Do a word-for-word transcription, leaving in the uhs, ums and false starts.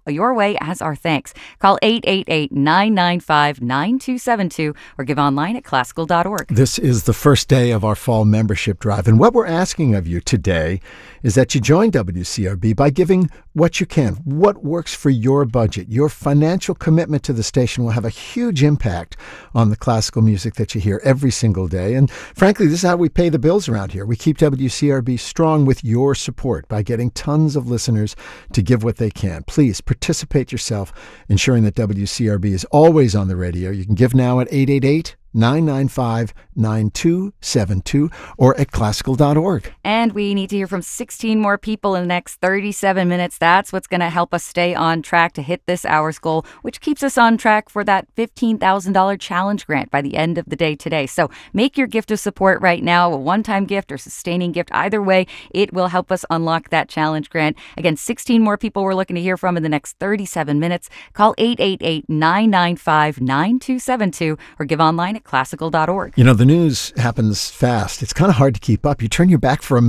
your way as our thanks. Call eight eight eight, nine nine five, nine two seven two or give online at classical dot org. This is the first day of our fall membership drive, and what we're asking of you today is that you join W C R B by giving what you can, what works for your budget. Your financial commitment to the station will have a huge impact on the classical music that you hear every single day. And frankly, this is how we pay the bills around here. We keep W C R B strong with your support by getting tons of listeners to give what they can. Please participate yourself, ensuring that W C R B is always on the radio. You can give now at eight eight eight, nine nine five, nine two seven two or at classical dot org. And we need to hear from sixteen more people in the next thirty-seven minutes. That's what's going to help us stay on track to hit this hour's goal, which keeps us on track for that fifteen thousand dollars challenge grant by the end of the day today. So make your gift of support right now, a one-time gift or sustaining gift. Either way, it will help us unlock that challenge grant. Again, sixteen more people we're looking to hear from in the next thirty-seven minutes. Call eight eight eight, nine nine five, nine two seven two or give online at classical dot org. You know, the news happens fast. It's kind of hard to keep up. You turn your back for a